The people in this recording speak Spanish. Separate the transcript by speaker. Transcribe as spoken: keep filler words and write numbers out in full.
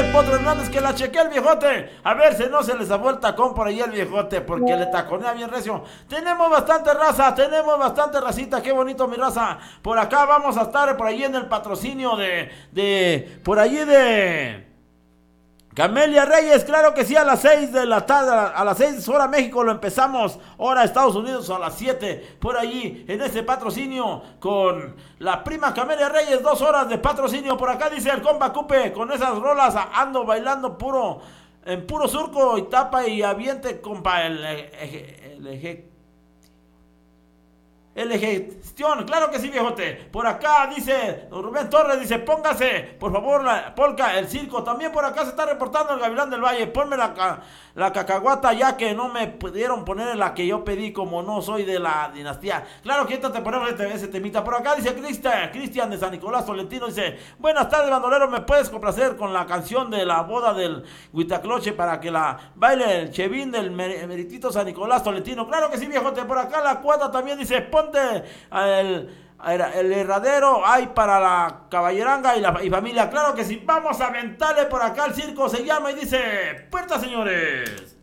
Speaker 1: el Potro Hernández, que la chequee el viejote. A ver si no se les zafó el tacón por ahí el viejote, porque le taconea bien recio. Tenemos bastante raza, tenemos bastante racita, qué bonito mi raza. Por acá vamos a estar por ahí en el patrocinio de, de, por allí de... Camelia Reyes, claro que sí, a las seis de la tarde, a las seis hora México lo empezamos, hora Estados Unidos a las siete, por allí en ese patrocinio con la prima Camelia Reyes, dos horas de patrocinio. Por acá dice el compa Cupe, con esas rolas ando bailando puro, en puro surco y tapa y aviente, compa, el eje, el eje, el gestión, claro que sí, viejote. Por acá dice Rubén Torres, dice, póngase, por favor, la polca, el circo. También por acá se está reportando el Gavilán del Valle. Ponme la, la cacahuata, ya que no me pudieron poner la que yo pedí, como no soy de la dinastía. Claro que ahorita te ponemos ese, ese temita. Por acá dice Cristian, Cristian de San Nicolás Tolentino, dice, buenas tardes, bandolero, ¿me puedes complacer con la canción de la boda del Huitacloche para que la baile el Chevín del meritito San Nicolás Tolentino? Claro que sí, viejote. Por acá la cuata también dice, ponte el, el herradero hay para la caballeranga y la y familia. Claro que sí, vamos a aventarle por acá el circo, se llama y dice, puerta, señores.